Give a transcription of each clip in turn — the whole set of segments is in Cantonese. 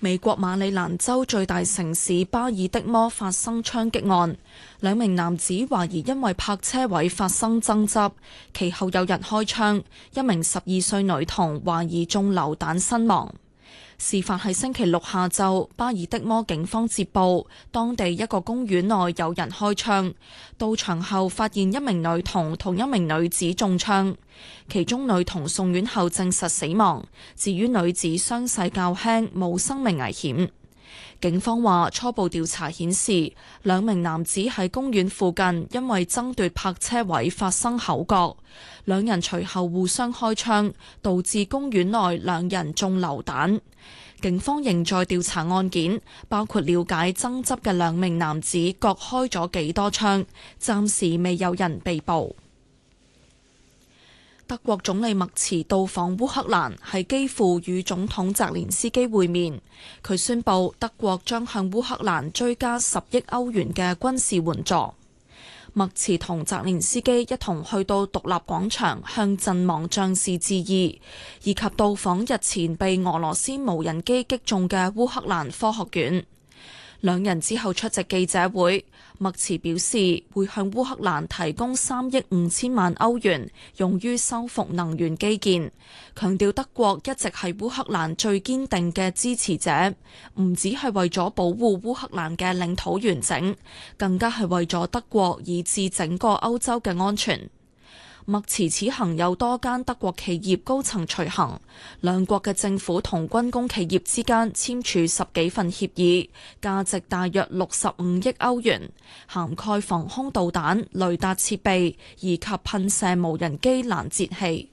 美國馬里蘭州最大城市巴爾的摩發生槍擊案，2名男子懷疑因為泊車位發生爭執，其後有人開槍，1名12歲女童懷疑中流彈身亡。事發喺星期六下晝，巴爾的摩警方接報，當地一個公園內有人開槍，到場後發現1名女童同1名女子中槍，其中女童送院後證實死亡，至於女子傷勢較輕，冇生命危險。警方話初步調查顯示，2名男子喺公園附近因為爭奪泊車位發生口角，2人隨後互相開槍，導致公園內2人中流彈。警方仍在調查案件，包括了解爭執嘅2名男子各開咗幾多槍，暫時未有人被捕。德國總理默茨到訪烏克蘭，係基輔與總統澤連斯基會面。佢宣布德國將向烏克蘭追加10億歐元嘅軍事援助。默茨同澤連斯基一同去到獨立廣場向陣亡將士致意，以及到訪日前被俄羅斯無人機擊中嘅烏克蘭科學院。2人之後出席記者會，默茨表示會向烏克蘭提供3億5千萬歐元，用於修復能源基建，強調德國一直係烏克蘭最堅定嘅支持者，唔只係為咗保護烏克蘭嘅領土完整，更加係為咗德國以至整個歐洲嘅安全。默茨此行有多間德國企業高層隨行，兩國嘅政府同軍工企業之間簽署10幾份協議，價值大約65億歐元，涵蓋防空導彈、雷達設備以及噴射無人機攔截器。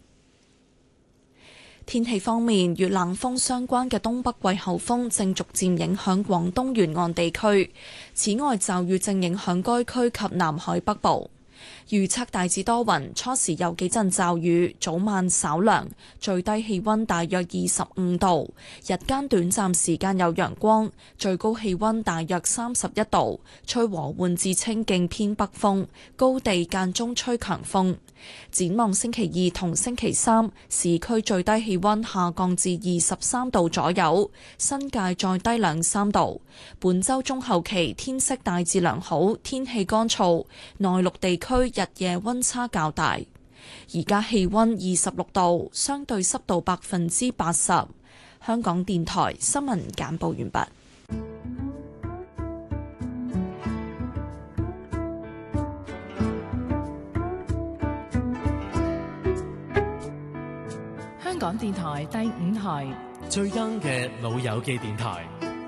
天氣方面，與冷鋒相關嘅東北季候風正逐漸影響廣東沿岸地區，此外驟雨正影響該區及南海北部。預測大致多雲，初時有幾陣驟雨，早晚稍涼，最低氣溫大約25度，日間短暫時間有陽光，最高氣溫大約31度，吹和緩至清勁偏北風，高地間中吹強風。展望星期2同星期3，市區最低氣溫下降至23度左右，新界再低2-3度。本週中後期天色大致良好，天氣乾燥，內陸地區日夜溫差較大。而家氣溫26度，相對濕度80%。香港電台新聞簡報完畢。 香港電台第5台最 young 嘅老友記電台。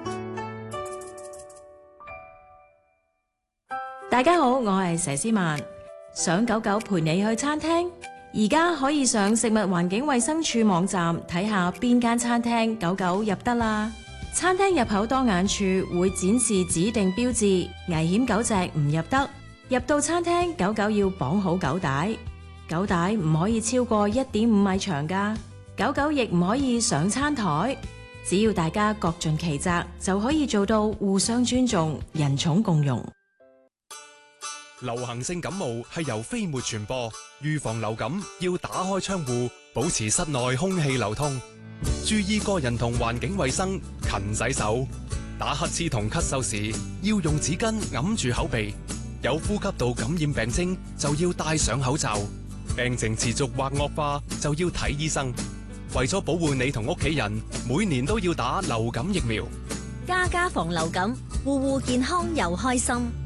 大家好，我係佘詩曼。想狗狗陪你去餐廳，而家可以上食物環境衛生署網站睇下邊間餐廳狗狗入得啦。餐廳入口當眼處會展示指定標誌，危險狗隻唔入得。入到餐廳，狗狗要綁好狗帶，狗帶唔可以超過1.5米長㗎。狗狗亦唔可以上餐台。只要大家各盡其責，就可以做到互相尊重、人寵共融。 流行性感冒係由飛沫傳播，預防流感要打開窗戶，保持室內空氣流通，注意個人同環境衛生，勤洗手。打乞嗤同咳嗽時要用紙巾揞住口鼻，有呼吸道感染病徵就要戴上口罩，病情持續或惡化就要睇醫生。為咗保護你同屋企人，每年都要打流感疫苗。 家家防流感，戶戶健康又開心。